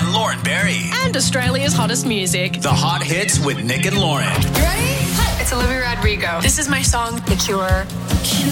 and Lauren Berry. And Australia's hottest music. The Hot Hits with Nick and Lauren. You ready? It's Olivia Rodrigo. This is my song, The Cure.